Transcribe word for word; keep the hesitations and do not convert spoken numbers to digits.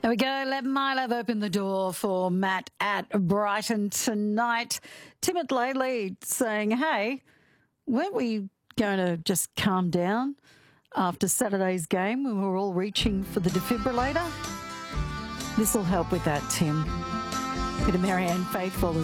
There we go. Let Mile have opened the door for Matt at Brighton tonight. Timid Lately saying, hey, weren't we going to just calm down after Saturday's game when we were all reaching for the defibrillator? This will help with that, Tim. Bit of Marianne Faithfull as